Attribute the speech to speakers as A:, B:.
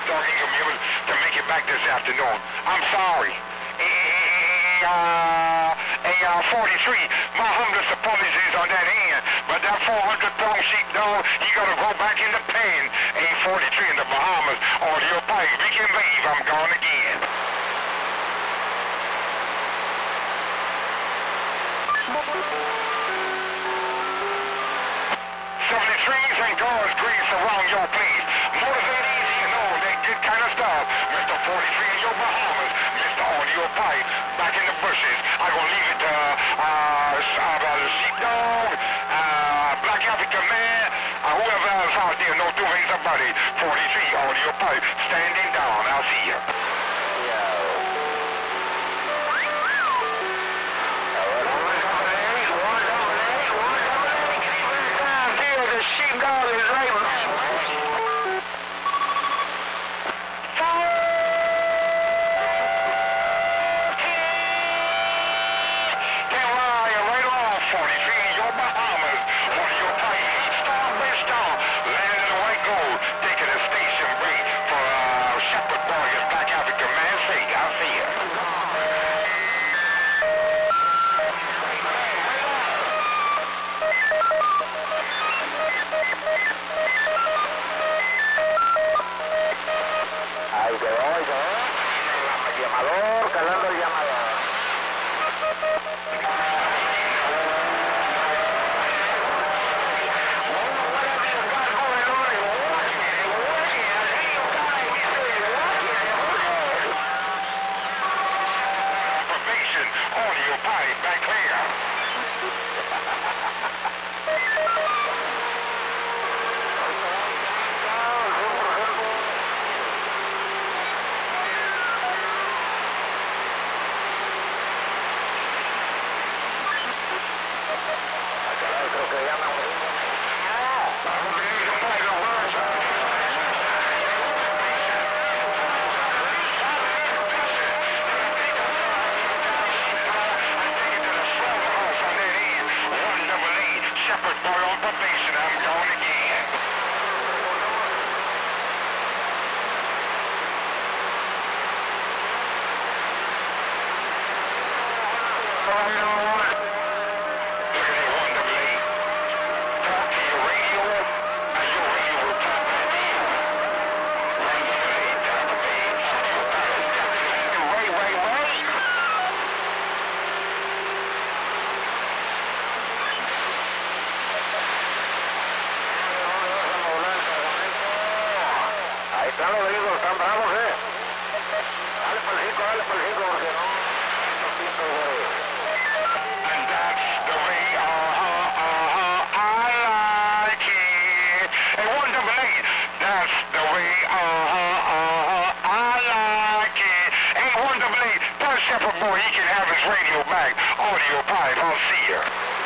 A: dog ain't gonna be able to make it back this afternoon. I'm sorry. 43, my humblest apologies on that end, but that 400-pound sheepdog, he gotta go back in the pen. A43 in the Bahamas, audio pipe, we can leave, I'm gone again. 73s and guards grease around your place. Motivate easy, you know, that good kind of stuff. Mr. 43 in your Bahamas, Mr. Audio Pipe, back in the bushes. I'm gonna leave it to the sheepdog, Black African man, whoever else out there, no two ways about it. 43 Audio Pipe, standing down. I'll see you.
B: Calando el llamador.
A: Information, audio pipe, back clear.
B: Están los higos, están bravos, Dale por el higo, porque no pinto, güey.
A: And that's the way, I like it. And 188, that's the way, I like it. And 188, tell Shepherd Boy he can have his radio back. Audio pipe, I'll see ya.